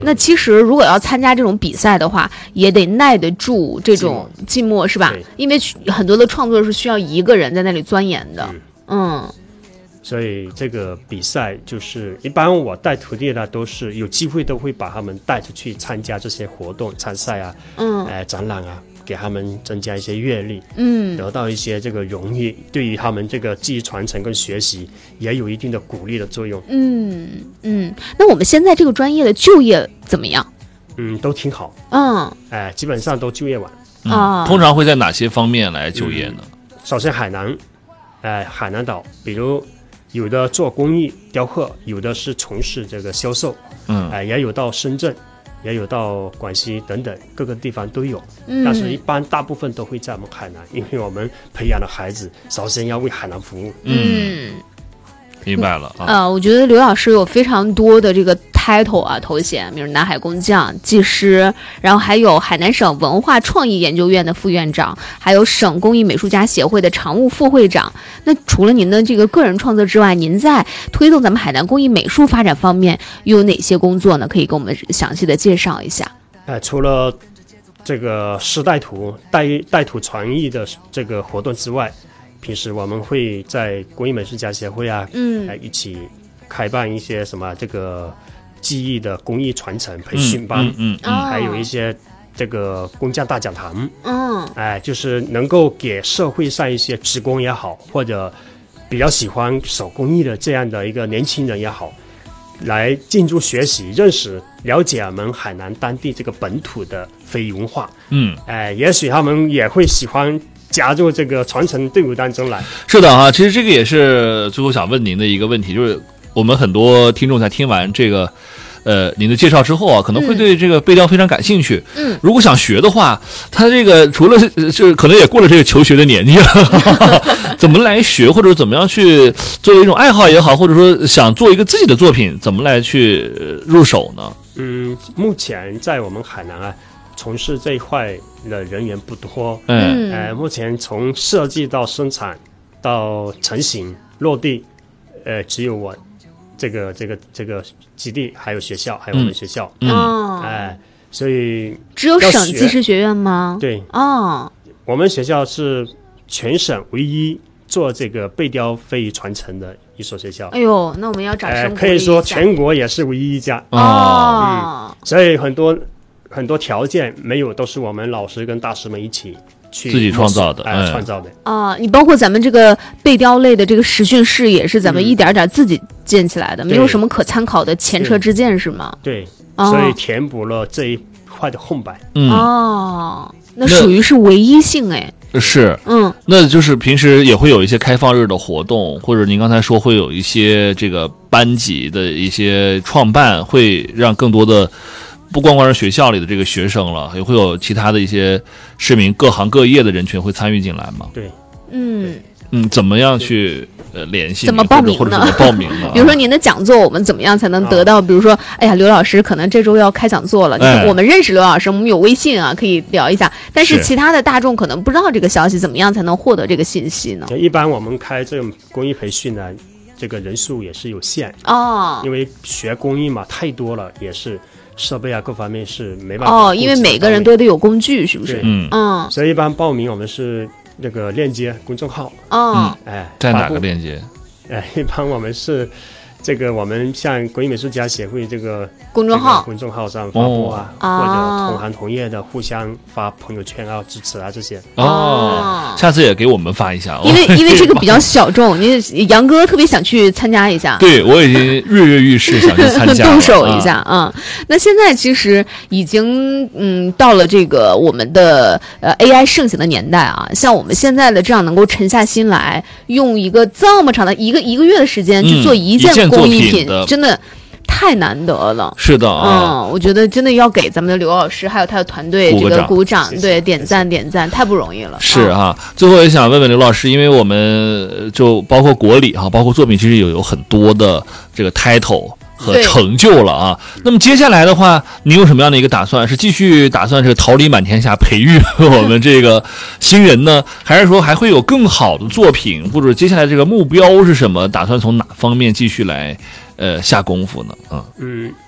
那其实如果要参加这种比赛的话，也得耐得住这种寂寞是吧？因为很多的创作是需要一个人在那里钻研的。 所以这个比赛就是一般我带徒弟呢，都是有机会都会把他们带出去参加这些活动、参赛啊，展览啊，给他们增加一些阅历，得到一些这个荣誉，对于他们这个技艺传承跟学习也有一定的鼓励的作用。 那我们现在这个专业的就业怎么样？ 都挺好。基本上都就业完。 通常会在哪些方面来就业呢？ 首先海南岛，比如有的做工艺雕刻，有的是从事这个销售，也有到深圳，也有到广西等等各个地方都有。但是一般大部分都会在我们海南，因为我们培养的孩子首先要为海南服务。 明白了啊。 我觉得刘老师有非常多的这个 title 啊头衔，比如南海工匠、技师，然后还有海南省文化创意研究院的副院长，还有省工艺美术家协会的常务副会长。那除了您的这个个人创作之外，您在推动咱们海南工艺美术发展方面又有哪些工作呢？可以给我们详细的介绍一下。 除了这个师带徒带徒传艺的这个活动之外，平时我们会在工艺美术家协会啊，一起开办一些什么这个技艺的工艺传承培训班，还有一些这个工匠大讲堂，就是能够给社会上一些职工也好，或者比较喜欢手工艺的这样的一个年轻人也好，来进入学习，认识了解我们海南当地这个本土的非遗文化。也许他们也会喜欢加入这个传承队伍当中来。 是的啊，其实这个也是最后想问您的一个问题，就是我们很多听众在听完这个您的介绍之后啊，可能会对这个背雕非常感兴趣。如果想学的话，他这个除了是可能也过了这个求学的年纪了，怎么来学，或者怎么样去作为一种爱好也好，或者说想做一个自己的作品，怎么来去入手呢？ 目前在我们海南啊，从事这一块的人员不多。目前从设计到生产到成型落地，只有我这个基地，还有学校，还有我们学校。所以只有省技师学院吗？ 对。我们学校是全省唯一做这个背雕非遗传承的一所学校。 哎呦，那我们要掌声鼓励一下。 可以说全国也是唯一一家。所以很多条件没有，都是我们老师跟大师们一起去自己创造的。 你包括咱们这个背雕类的这个实训室也是咱们一点点自己建起来的，没有什么可参考的前车之鉴是吗？ 对，所以填补了这一块的空白。 那属于是唯一性。 是，那就是平时也会有一些开放日的活动，或者您刚才说会有一些这个班级的一些创办，会让更多的不光是学校里的这个学生了，也会有其他的一些市民各行各业的人群会参与进来吗？ 对。 怎么样去联系？ 怎么报名呢？ 或者怎么报名呢？ 比如说您的讲座，我们怎么样才能得到？比如说，哎呀，刘老师可能这周要开讲座了。我们认识刘老师，我们有微信啊，可以聊一下。但是其他的大众可能不知道这个消息，怎么样才能获得这个信息呢？ 一般我们开这种工艺培训呢，这个人数也是有限因为学工艺嘛太多了，也是设备啊各方面是没办法因为每个人都得有工具，是不是？ 所以一般报名我们是那个链接公众号。 在哪个链接？ 一般我们是这个我们像工艺美术家协会这个公众号上发布啊，或者同行同业的互相发朋友圈啊支持啊这些。 下次也给我们发一下。 因为这个比较小众，杨哥特别想去参加一下。 对，我已经跃跃欲试想去参加动手一下那现在其实已经到了这个我们的AI 盛行的年代啊，像我们现在的这样能够沉下心来，用一个这么长的一个月的时间去做一件工艺品，真的太难得了。 是的我觉得真的要给咱们的刘老师还有他的团队这个鼓掌，对，点赞，太不容易了。 是最后也想问问刘老师，因为我们就包括国礼包括作品，其实有很多的这个 title 和成就了那么接下来的话，您有什么样的一个打算？是继续打算这个桃李满天下培育我们这个新人呢，还是说还会有更好的作品，或者接下来这个目标是什么？打算从哪方面继续来下功夫呢？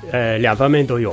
两方面都有。